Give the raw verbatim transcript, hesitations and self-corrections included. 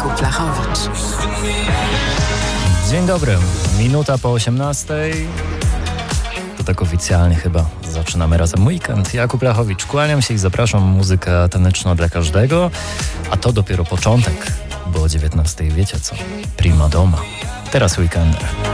Jakub Lachowicz. Dzień dobry, minuta po osiemnastej. To tak oficjalnie chyba zaczynamy razem weekend. Jakub Lachowicz, kłaniam się i zapraszam. Muzyka taneczna dla każdego, a to dopiero początek, bo o dziewiętnastej wiecie co? Prima doma. Teraz weekender.